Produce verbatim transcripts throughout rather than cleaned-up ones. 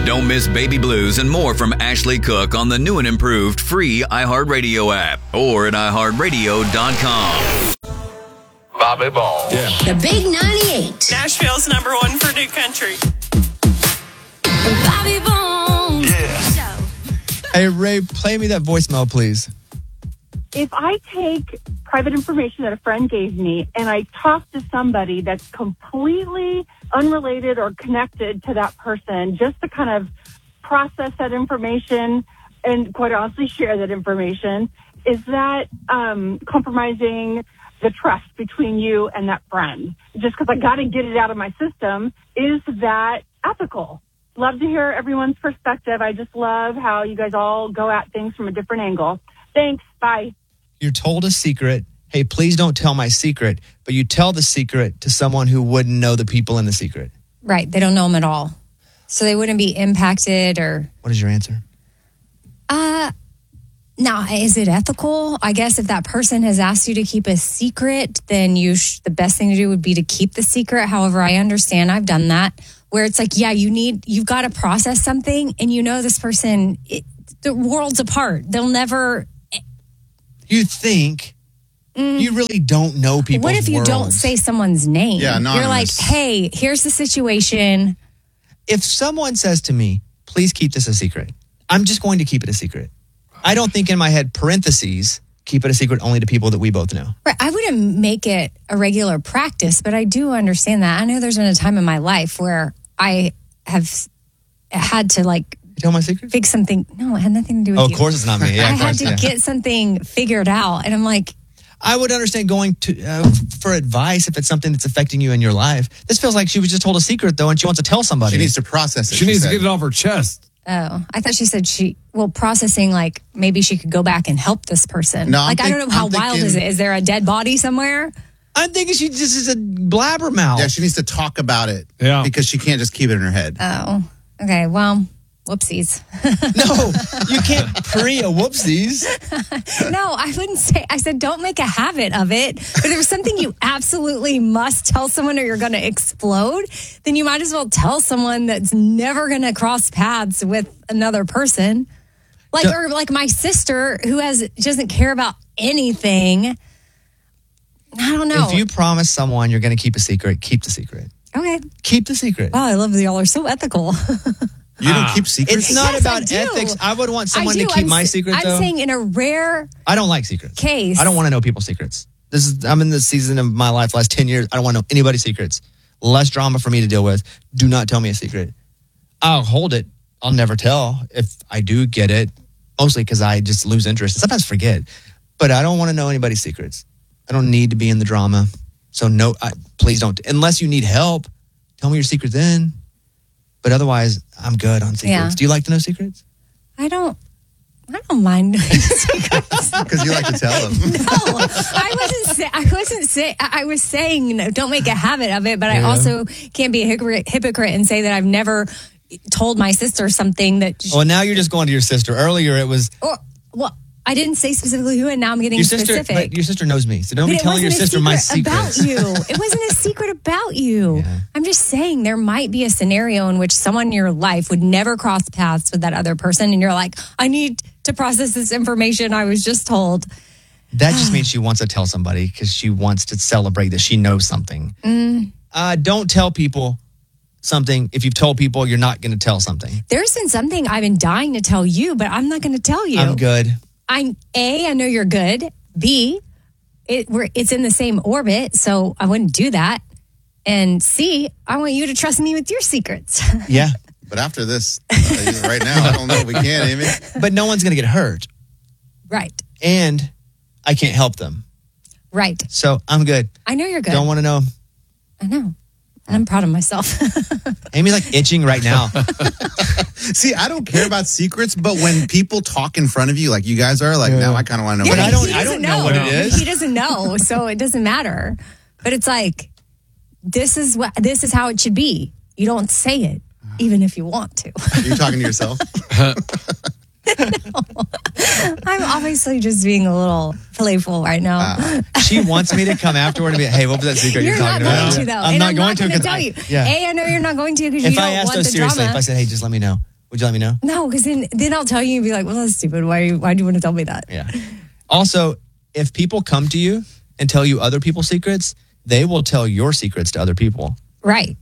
Don't miss Baby Blues and more from Ashley Cook on the new and improved free iHeartRadio app or at i heart radio dot com. Bobby Ball. Yeah. The Big ninety-eight. Nashville's number one for new country. Bobby Bones. Yeah. Hey, Ray, play me that voicemail, please. If I take private information that a friend gave me and I talk to somebody that's completely unrelated or connected to that person just to kind of process that information and quite honestly share that information, is that um, compromising the trust between you and that friend? Just because I got to get it out of my system, is that ethical? Love to hear everyone's perspective. I just love how you guys all go at things from a different angle. Thanks. Bye. You're told a secret. Hey, please don't tell my secret. But you tell the secret to someone who wouldn't know the people in the secret. Right. They don't know them at all. So they wouldn't be impacted or... What is your answer? Uh, now, is it ethical? I guess if that person has asked you to keep a secret, then you sh- the best thing to do would be to keep the secret. However, I understand. I've done that. Where it's like, yeah, you need, you've got to process something and you know this person, it, the world's apart. They'll never... You think mm. you really don't know people's What if you worlds. don't say someone's name? Yeah, anonymous. You're like, hey, here's the situation. If someone says to me, please keep this a secret, I'm just going to keep it a secret. I don't think in my head, parentheses, keep it a secret only to people that we both know. Right. I wouldn't make it a regular practice, but I do understand that. I know there's been a time in my life where I have had to like You tell my secret? fix something. No, it had nothing to do with Oh, you. of course it's not me. Yeah, I of had course, to yeah. get something figured out. And I'm like, I would understand going to uh, for advice if it's something that's affecting you in your life. This feels like she was just told a secret, though, and she wants to tell somebody. She needs to process it. She needs said. to get it off her chest. oh, I thought she said she, well, processing like maybe she could go back and help this person. No, I'm like, I think- don't know how I'm wild thinking- is it? Is there a dead body somewhere? I'm thinking she just is a blabbermouth. Yeah, she needs to talk about it. Yeah. Because she can't just keep it in her head. Oh, okay. Well, whoopsies. No, you can't pre a whoopsies. No, I wouldn't say. I said don't make a habit of it. But if there's something you absolutely must tell someone or you're going to explode, then you might as well tell someone that's never going to cross paths with another person. Like, or like my sister who has doesn't care about anything. I don't know. If you promise someone you're going to keep a secret, keep the secret. Okay. Keep the secret. Wow, I love that y'all are so ethical. You don't keep secrets? It's not Yes, I about do. ethics. I would want someone I do. to keep I'm, my s- secret, I'm though. saying in a rare I don't like secrets. case. I don't want to know people's secrets. This is I'm in the season of my life, last ten years. I don't want to know anybody's secrets. Less drama for me to deal with. Do not tell me a secret. I'll hold it. I'll never tell if I do get it, mostly because I just lose interest. Sometimes forget. But I don't want to know anybody's secrets. I don't need to be in the drama. So no, I, please don't. Unless you need help, tell me your secret then. But otherwise, I'm good on secrets. Yeah. Do you like to know secrets? I don't. I don't mind knowing secrets. Because you like to tell them. No, I wasn't. Say, I wasn't say. I was saying, you know, don't make a habit of it. But I Yeah. also can't be a hypocrite, hypocrite and say that I've never told my sister something that. She, Well, now you're just going to your sister. Earlier, it was or well, I didn't say specifically who, and now I'm getting your sister. specific. But your sister knows me, so don't But be it telling your wasn't a sister my secret secrets. about you. It wasn't a secret about you. Yeah. I'm just saying there might be a scenario in which someone in your life would never cross paths with that other person, and you're like, I need to process this information I was just told. That just means she wants to tell somebody because she wants to celebrate that she knows something. Mm. Uh, don't tell people something if you've told people you're not going to tell something. There's been something I've been dying to tell you, but I'm not going to tell you. I'm good. I'm A, I know you're good. B, it, we're, it's in the same orbit, so I wouldn't do that. And C, I want you to trust me with your secrets. Yeah. But after this, uh, right now, I don't know if we can, Amy. But no one's going to get hurt. Right. And I can't help them. Right. So I'm good. I know you're good. Don't want to know. I know. And I'm proud of myself. Amy's like itching right now. See, I don't care about secrets, but when people talk in front of you like you guys are, like, Yeah. now I kind of want to know Yeah, what I it don't- is. he I doesn't don't know what it is. He doesn't know, so it doesn't matter. But it's like, this is what this is how it should be. You don't say it, even if you want to. Are you talking to yourself? I'm obviously just being a little playful right now. Uh, She wants me to come afterward and be, hey, what was that secret you're, You're not talking going about? to, though. I'm and not I'm going not to going to because tell I, you. yeah. A, I know you're not going to because you If don't I asked want her the seriously, drama. if I said, hey, just let me know, Would you let me know? No, because then, then I'll tell you and be like, well, that's stupid. Why, why do you want to tell me that? Yeah. Also, if people come to you and tell you other people's secrets, they will tell your secrets to other people. Right.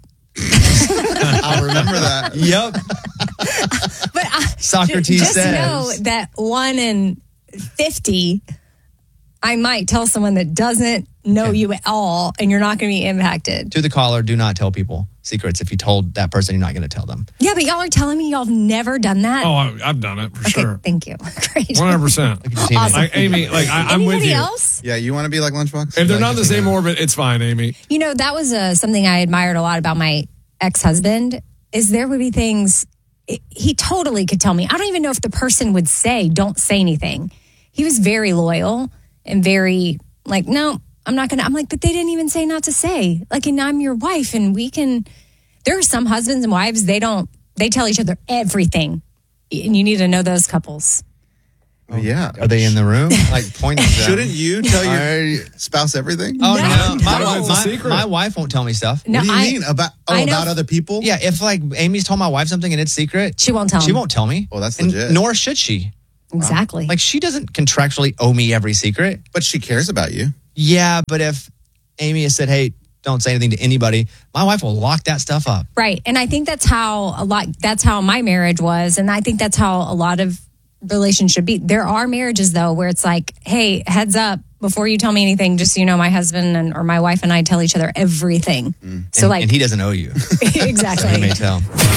I'll remember that. Yep. But I, Socrates just says. know that one in fifty, I might tell someone that doesn't know Okay. you at all, and you're not going to be impacted. To the caller, do not tell people secrets. If you told that person, you're not going to tell them. Yeah, but y'all are telling me y'all have never done that. Oh, I, I've done it for okay, sure. thank you. Great. one hundred percent. Look at your teammate. Awesome. Like, Amy, like I, I'm with Anybody you. else? Yeah, you want to be like Lunchbox? If they're Like not in the just- same orbit, it's fine, Amy. You know, that was uh, something I admired a lot about my ex-husband, is there would be things, he totally could tell me. I don't even know if the person would say, don't say anything. He was very loyal and very like, no, I'm not going to. I'm like, but they didn't even say not to say. Like, and I'm your wife and we can, there are some husbands and wives, they don't, they tell each other everything. And you need to know those couples. Oh, yeah. Are they in the room? Like pointing to them. Shouldn't you tell your Are- spouse everything? Oh, No. no. My, No, my, it's a secret. my wife won't tell me stuff. No, what do you I, mean? About oh, I know- about other people? Yeah, if like Amy's told my wife something and it's secret, She won't tell she him. won't tell me. Oh, that's And legit. nor should she. Exactly. Like she doesn't contractually owe me every secret. But she cares about you. Yeah, but if Amy has said, hey, don't say anything to anybody, my wife will lock that stuff up. Right. And I think that's how a lot, that's how my marriage was. And I think that's how a lot of relations should be. There are marriages though, where it's like, hey, heads up, before you tell me anything, just so you know, my husband and or my wife and I tell each other everything. Mm. So and, like, and he doesn't owe you. exactly. He may tell.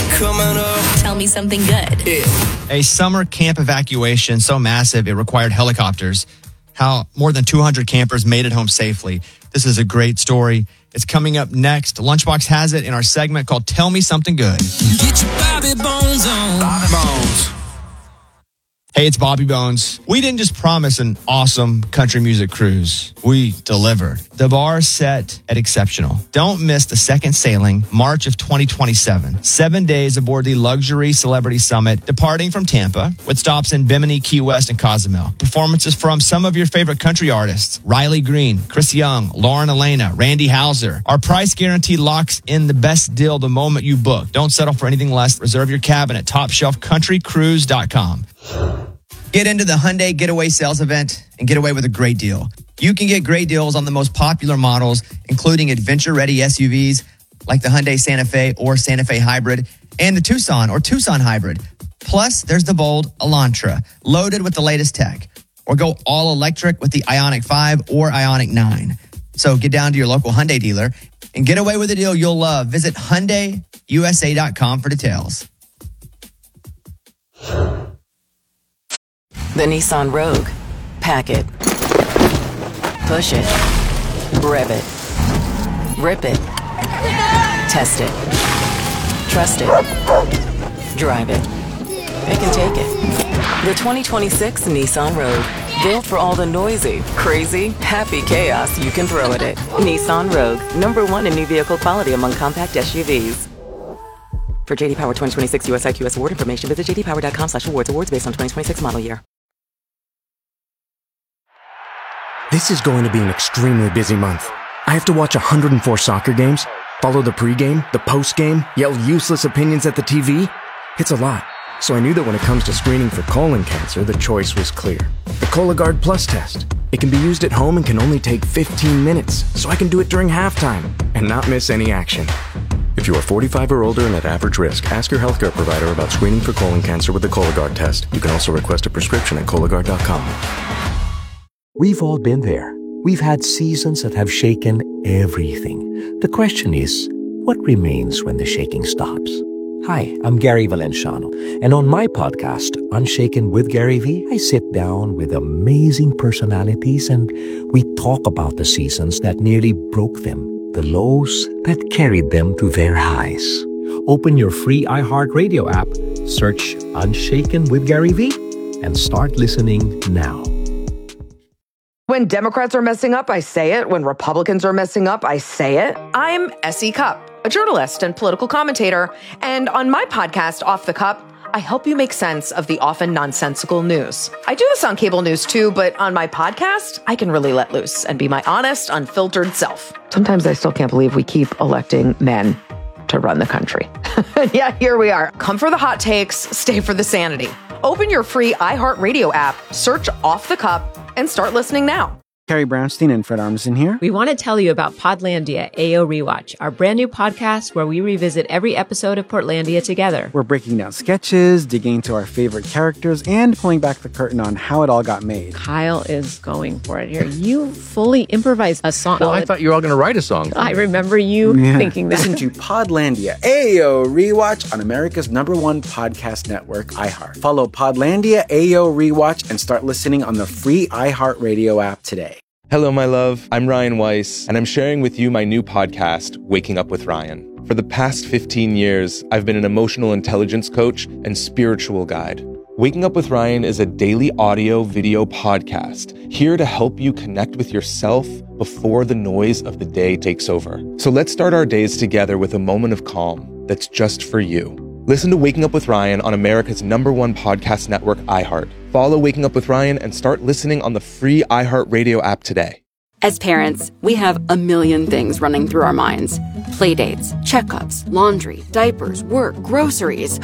Tell me something good. A summer camp evacuation so massive it required helicopters. How more than two hundred campers made it home safely. This is a great story. It's coming up next. Lunchbox has it in our segment called Tell Me Something Good. Get your Bobby Bones on. Bobby Bones. Hey, it's Bobby Bones. We didn't just promise an awesome country music cruise. We delivered. The bar is set at exceptional. Don't miss the second sailing, March of twenty twenty-seven. Seven days aboard the Luxury Celebrity Summit, departing from Tampa, with stops in Bimini, Key West, and Cozumel. Performances from some of your favorite country artists, Riley Green, Chris Young, Lauren Elena, Randy Houser. Our price guarantee locks in the best deal the moment you book. Don't settle for anything less. Reserve your cabin at top shelf country cruise dot com. Get into the Hyundai Getaway Sales Event and get away with a great deal. You can get great deals on the most popular models, including adventure-ready S U Vs like the Hyundai Santa Fe or Santa Fe Hybrid and the Tucson or Tucson Hybrid. Plus, there's the bold Elantra, loaded with the latest tech. Or go all electric with the Ioniq five or Ioniq nine. So get down to your local Hyundai dealer and get away with a deal you'll love. Visit Hyundai U S A dot com for details. The Nissan Rogue. Pack it. Push it. Rev it. Rip it. Test it. Trust it. Drive it. It can take it. The twenty twenty-six Nissan Rogue. Built for all the noisy, crazy, happy chaos you can throw at it. Nissan Rogue. Number one in new vehicle quality among compact S U Vs. For J D Power twenty twenty-six U S I Q S award information, visit j d power dot com slash awards. Awards based on twenty twenty-six model year. This is going to be an extremely busy month. I have to watch one hundred four soccer games, follow the pregame, the postgame, yell useless opinions at the T V. It's a lot. So I knew that when it comes to screening for colon cancer, the choice was clear. The Cologuard Plus test. It can be used at home and can only take fifteen minutes, so I can do it during halftime and not miss any action. If you are forty-five or older and at average risk, ask your healthcare provider about screening for colon cancer with the Cologuard test. You can also request a prescription at Cologuard dot com. We've all been there. We've had seasons that have shaken everything. The question is, what remains when the shaking stops? Hi, I'm Gary Valenciano, and on my podcast, Unshaken with Gary V, I sit down with amazing personalities and we talk about the seasons that nearly broke them, the lows that carried them to their highs. Open your free iHeartRadio app, search Unshaken with Gary V, and start listening now. When Democrats are messing up, I say it. When Republicans are messing up, I say it. I'm Essie Cupp, a journalist and political commentator. And on my podcast, Off the Cup, I help you make sense of the often nonsensical news. I do this on cable news too, but on my podcast, I can really let loose and be my honest, unfiltered self. Sometimes I still can't believe we keep electing men. to run the country. Yeah, here we are. Come for the hot takes, stay for the sanity. Open your free iHeartRadio app, search Off the Cup, and start listening now. Carrie Brownstein and Fred Armisen here. We want to tell you about Podlandia A O Rewatch, our brand new podcast where we revisit every episode of Portlandia together. We're breaking down sketches, digging into our favorite characters, and pulling back the curtain on how it all got made. Kyle is going for it here. You fully improvised a song. Well, I thought you were all going to write a song. I remember you Yeah. thinking that. Listen to Podlandia A O Rewatch on America's number one podcast network, iHeart. Follow Podlandia A O Rewatch and start listening on the free iHeartRadio app today. Hello, my love. I'm Ryan Weiss, and I'm sharing with you my new podcast, Waking Up with Ryan. For the past fifteen years, I've been an emotional intelligence coach and spiritual guide. Waking Up with Ryan is a daily audio video podcast here to help you connect with yourself before the noise of the day takes over. So let's start our days together with a moment of calm that's just for you. Listen to Waking Up with Ryan on America's number one podcast network, iHeart. Follow Waking Up with Ryan and start listening on the free iHeartRadio app today. As parents, we have a million things running through our minds. Playdates, checkups, laundry, diapers, work, groceries.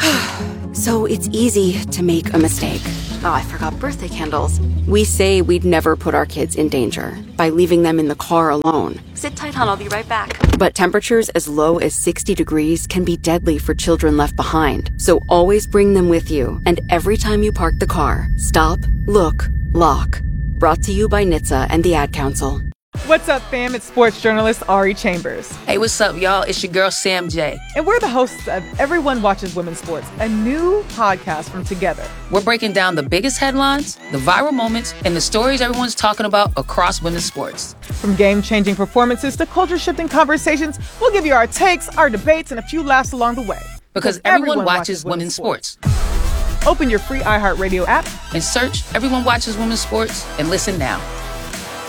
So it's easy to make a mistake. Oh, I forgot birthday candles. We say we'd never put our kids in danger by leaving them in the car alone. Sit tight, hon, I'll be right back. But temperatures as low as sixty degrees can be deadly for children left behind. So always bring them with you. And every time you park the car, stop, look, lock. Brought to you by N H T S A and the Ad Council. What's up, fam? It's sports journalist Ari Chambers. Hey, what's up, y'all? It's your girl, Sam J. And we're the hosts of Everyone Watches Women's Sports, a new podcast from Together. We're breaking down the biggest headlines, the viral moments, and the stories everyone's talking about across women's sports. From game-changing performances to culture-shifting conversations, we'll give you our takes, our debates, and a few laughs along the way. Because, because everyone, everyone watches, watches women's sports. sports. Open your free iHeartRadio app and search Everyone Watches Women's Sports and listen now.